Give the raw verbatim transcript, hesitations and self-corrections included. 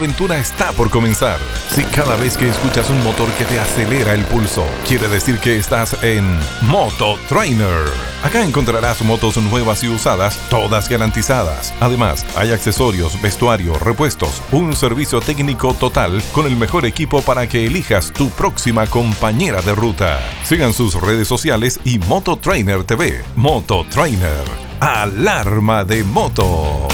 aventura está por comenzar. Si cada vez que escuchas un motor que te acelera el pulso, quiere decir que estás en Moto Trainer. Acá encontrarás motos nuevas y usadas, todas garantizadas. Además, hay accesorios, vestuario, repuestos, un servicio técnico total con el mejor equipo para que elijas tu próxima compañera de ruta. Sigan sus redes sociales y Moto Trainer T V. Moto Trainer. Alarma de moto.